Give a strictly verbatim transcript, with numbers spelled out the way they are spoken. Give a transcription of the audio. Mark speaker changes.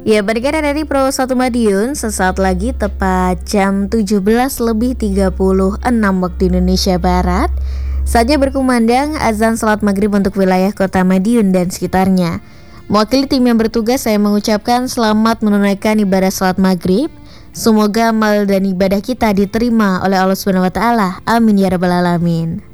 Speaker 1: Ya, pendengar dari Pro satu Madiun, sesaat lagi tepat jam tujuh belas lebih tiga puluh enam waktu Indonesia Barat. Saatnya berkumandang azan salat maghrib untuk wilayah kota Madiun dan sekitarnya. Mewakili tim yang bertugas, saya mengucapkan selamat menunaikan ibadah salat maghrib. Semoga amal dan ibadah kita diterima oleh Allah Subhanahu wa taala. Amin ya rabbal alamin.